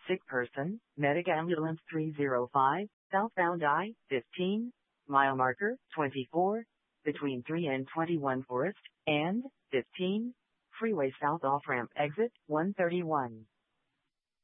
Sick person, medic ambulance 305, southbound I-15, mile marker 24, between 3 and 21 Forest, and 15, freeway south off-ramp exit 131.